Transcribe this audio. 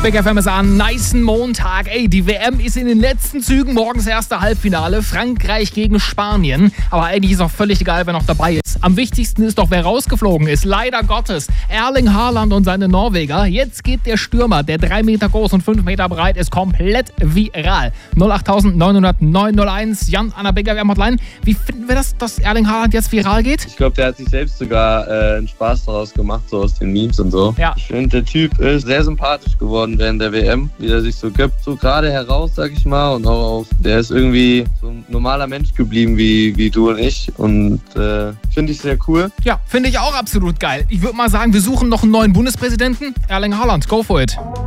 Big FM ist an nicen Montag. Ey, die WM ist in den letzten Zügen. Morgens erste Halbfinale. Frankreich gegen Spanien. Aber eigentlich ist auch völlig egal, wer noch dabei ist. Am wichtigsten ist doch, wer rausgeflogen ist. Leider Gottes. Erling Haaland und seine Norweger. Jetzt geht der Stürmer, der 3 Meter groß und 5 Meter breit ist, komplett viral. 08900 Jan an der Big FM Hotline. Wie finden wir das, dass Erling Haaland jetzt viral geht? Ich glaube, der hat sich selbst sogar einen Spaß daraus gemacht, so aus den Memes und so. Ja. Ich finde, der Typ ist sehr sympathisch geworden während der WM, wie der sich so gibt, so gerade heraus, sag ich mal, und auch der ist irgendwie so ein normaler Mensch geblieben wie du und ich und finde ich sehr cool. Ja, finde ich auch absolut geil. Ich würde mal sagen, wir suchen noch einen neuen Bundespräsidenten. Erling Haaland, go for it.